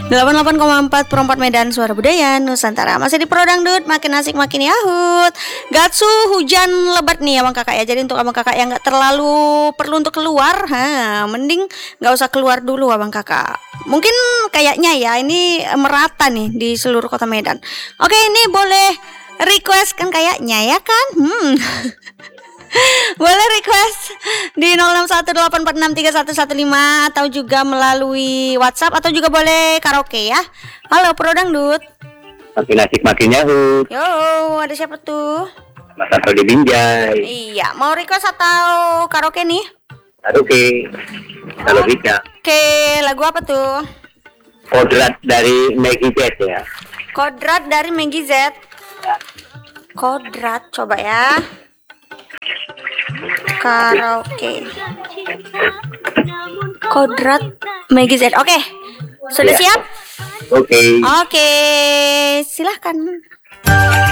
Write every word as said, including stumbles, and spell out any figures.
delapan puluh delapan koma empat Pro empat Medan, suara budaya Nusantara. Masih di Pro Dangdut, makin asik makin yahut. Gatsu hujan lebat nih abang kakak ya. Jadi untuk abang kakak yang gak terlalu perlu untuk keluar, ha, mending gak usah keluar dulu abang kakak. Mungkin kayaknya ya ini merata nih di seluruh kota Medan. Oke, ini boleh request kan kayaknya ya kan? Hmm. Boleh request di nol enam satu delapan empat enam tiga satu satu lima atau juga melalui WhatsApp atau juga boleh karaoke ya. Halo Pro Dangdut. Makin asik makin yahut. Yo, ada siapa tuh? Mas Anto di Binjai. Iya, mau request atau karaoke nih? Oke. Kalau bisa. Oke, lagu apa tuh? Kodrat dari Maggie Z ya. Kodrat dari Maggie Z. Kodrat, coba ya. Karaoke. Kodrat Maggie Z. Oke. Sudah Ya. siap? Oke. Oke, silahkan.